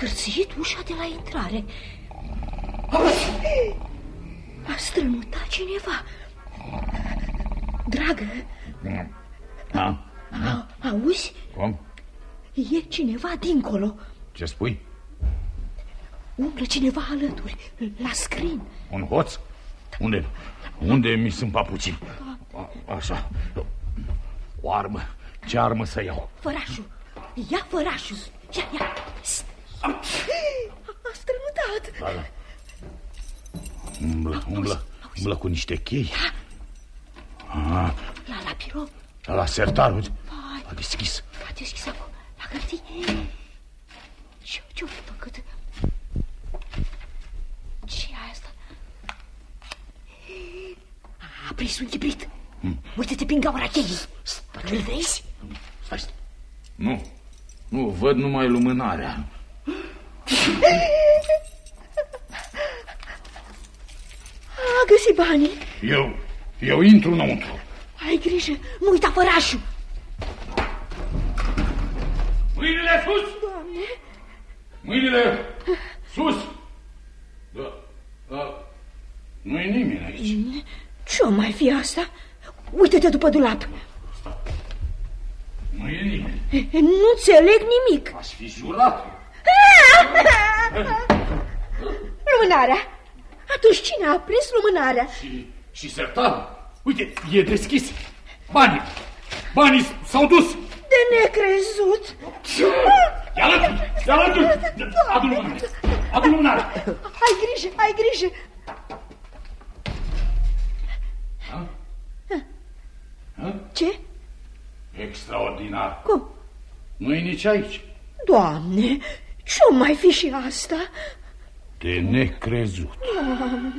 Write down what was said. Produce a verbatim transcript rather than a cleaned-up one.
scârțit ușa de la intrare. A strănutat cineva. Dragă, da? A, auzi? Cum? E cineva dincolo. Ce spui? Umblă cineva alături, la scrin. Un hoț? Unde? Unde mi sunt papucii? A, așa. O armă. Ce armă să iau? Fărașul. Ia fărașul. Ia, ia. A, a strănutat. Da, da. Umblă, umblă, umblă cu niște chei. La, la birou. La, la sertar, uite. A deschis. A deschis acum, la hârtie. Ce-o făcut? Ce-i asta? A aprins un chibrit. Hmm. Uite-te prin gaura cheii. Îl vezi? Stai, stai. Nu, nu, văd numai lumânarea. A găsit banii. Eu, eu intru înăuntru. Ai grijă, nu uita fărașul. Mâinile sus! Doamne! Mâinile sus! Da, da. Nu-i nimeni aici. Ce-o mai fi asta? Uită-te după dulap. Nu e nimeni. Nu înțeleg nimic. Aș fi jurat. Lumânarea. Atunci cine a aprins lumânarea? Și, și sertarul. Uite, e deschis. Banii. Banii s-au dus. De necrezut. Ia alături, ia alături. Adu lumânare. Adu lumânare. Ai grijă, ai grijă. Ha? Ha? Ce? Extraordinar. Cum? Nu-i nici aici. Doamne, ce-o mai fi și asta? De necrezut. Doamne.